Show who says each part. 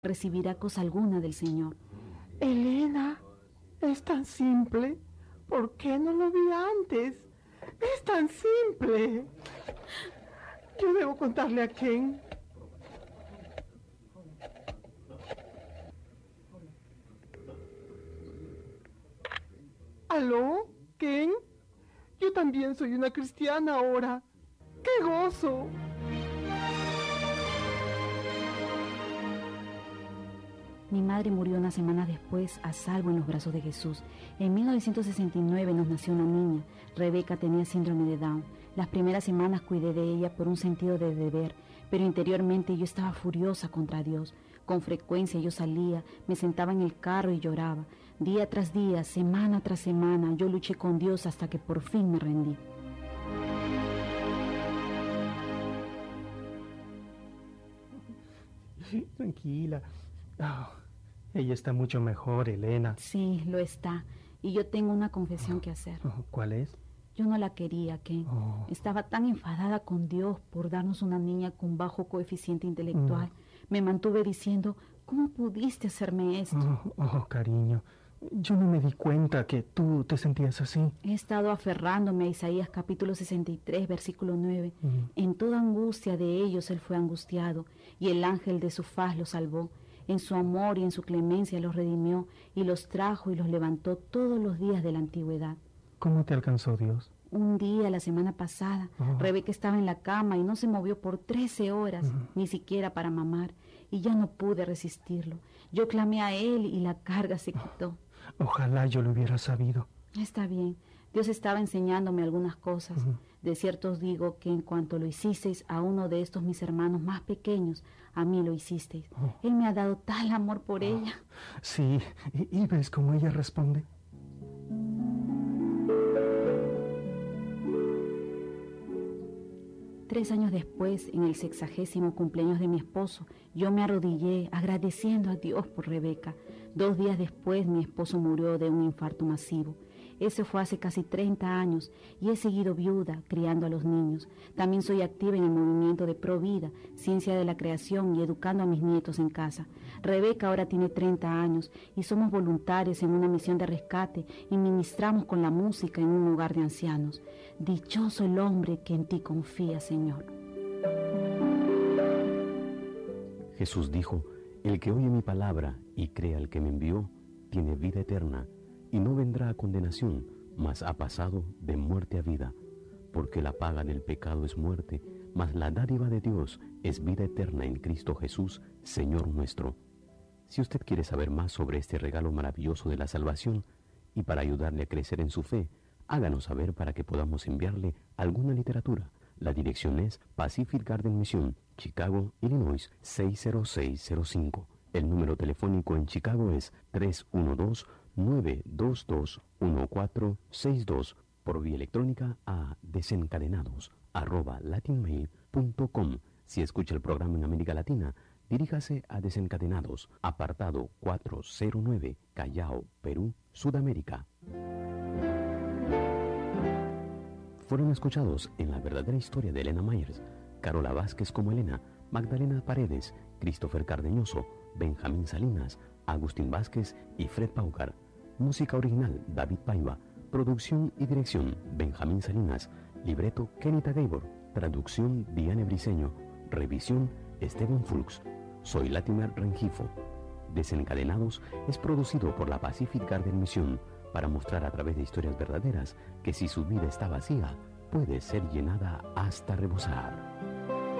Speaker 1: recibirá cosa alguna del Señor.
Speaker 2: Elena, es tan simple. ¿Por qué no lo vi antes? Es tan simple. Yo debo contarle a Ken. ¿Aló, Ken? Yo también soy una cristiana ahora. ¡Qué gozo!
Speaker 1: Mi madre murió unas semanas después, a salvo en los brazos de Jesús. En 1969 nos nació una niña. Rebeca tenía síndrome de Down. Las primeras semanas cuidé de ella por un sentido de deber, pero interiormente yo estaba furiosa contra Dios. Con frecuencia yo salía, me sentaba en el carro y lloraba. Día tras día, semana tras semana, yo luché con Dios hasta que por fin me rendí.
Speaker 2: Tranquila. Ella está mucho mejor, Elena.
Speaker 1: Sí, lo está. Y yo tengo una confesión que hacer.
Speaker 2: ¿Cuál es?
Speaker 1: Yo no la quería, Ken. Estaba tan enfadada con Dios por darnos una niña con bajo coeficiente intelectual. Me mantuve diciendo, ¿cómo pudiste hacerme esto?
Speaker 2: Cariño, yo no me di cuenta que tú te sentías así.
Speaker 1: He estado aferrándome a Isaías capítulo 63, versículo 9. En toda angustia de ellos él fue angustiado, y el ángel de su faz los salvó. En su amor y en su clemencia los redimió, y los trajo y los levantó todos los días de la antigüedad.
Speaker 2: ¿Cómo te alcanzó Dios?
Speaker 1: Un día, la semana pasada, Rebeca estaba en la cama y no se movió por 13 horas, ni siquiera para mamar, y ya no pude resistirlo. Yo clamé a él y la carga se quitó.
Speaker 2: Ojalá yo lo hubiera sabido.
Speaker 1: Está bien, Dios estaba enseñándome algunas cosas. De cierto os digo que en cuanto lo hicisteis a uno de estos mis hermanos más pequeños, a mí lo hicisteis. Él me ha dado tal amor por ella.
Speaker 2: Sí, y ves cómo ella responde.
Speaker 1: Tres años después, en el 60º cumpleaños de mi esposo, yo me arrodillé agradeciendo a Dios por Rebeca. 2 días después, mi esposo murió de un infarto masivo. Ese fue hace casi 30 años y he seguido viuda, criando a los niños. También soy activa en el movimiento de Pro Vida, Ciencia de la Creación y educando a mis nietos en casa. Rebeca ahora tiene 30 años y somos voluntarios en una misión de rescate y ministramos con la música en un hogar de ancianos. Dichoso el hombre que en ti confía, Señor.
Speaker 3: Jesús dijo, el que oye mi palabra y cree al que me envió, tiene vida eterna, y no vendrá a condenación, mas ha pasado de muerte a vida. Porque la paga del pecado es muerte, mas la dádiva de Dios es vida eterna en Cristo Jesús, Señor nuestro. Si usted quiere saber más sobre este regalo maravilloso de la salvación, y para ayudarle a crecer en su fe, háganos saber para que podamos enviarle alguna literatura. La dirección es Pacific Garden Mission, Chicago, Illinois, 60605. El número telefónico en Chicago es 312-922-1462, por vía electrónica a desencadenados@latinmail.com. Si escucha el programa en América Latina, diríjase a Desencadenados, apartado 409, Callao, Perú, Sudamérica. Fueron escuchados en La verdadera historia de Elena Myers, Carola Vázquez como Elena, Magdalena Paredes, Christopher Cardeñoso, Benjamín Salinas, Agustín Vázquez y Fred Paucar. Música original, David Paiva. Producción y dirección, Benjamín Salinas. Libreto, Kenita Gabor. Traducción, Diane Briceño. Revisión, Esteban Fulks. Soy Latimer Rengifo. Desencadenados es producido por la Pacific Garden Mission para mostrar a través de historias verdaderas que si su vida está vacía, puede ser llenada hasta rebosar.